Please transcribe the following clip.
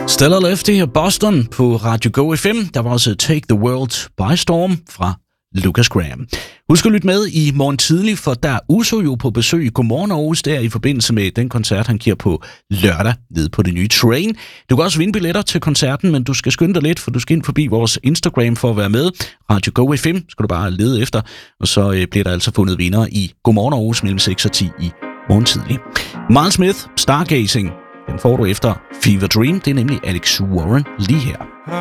Stellar Lefty og Boston på Radio Go FM. Der var også Take the World by Storm fra Lucas Graham. Husk at lytte med i morgen tidlig, for der er Uso jo på besøg i Godmorgen Aarhus, der i forbindelse med den koncert, han giver på lørdag nede på det nye Train. Du kan også vinde billetter til koncerten, men du skal skynde dig lidt, for du skal ind forbi vores Instagram for at være med. Radio Go FM skal du bare lede efter, og så bliver der altså fundet vinder i Godmorgen Aarhus mellem 6 og 10 i morgen tidlig. Miles Smith, Stargazing, den får du efter Fever Dream. Det er nemlig Alex Warren lige her.